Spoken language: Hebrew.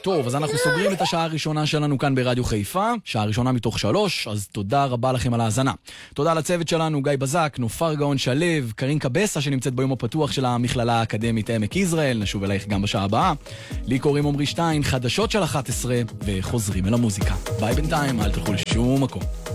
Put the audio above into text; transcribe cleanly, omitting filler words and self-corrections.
טוב, אז אנחנו סוגרים את השעה הראשונה שלנו כאן ברדיו חיפה, שעה ראשונה מתוך 3, אז תודה רבה לכם על ההאזנה. תודה לצוות שלנו, גיא בזק, נופר גאון שלב, קרין קבסה שנמצאת ביום הפתוח של המכללה האקדמית עמק יזרעאל, נשוב אלייך גם בשעה הבאה. לי קוראים עמרי שטיין, חדשות של 11, וחוזרים אל המוזיקה. ביי בינתיים, אל תלכו לשום מקום.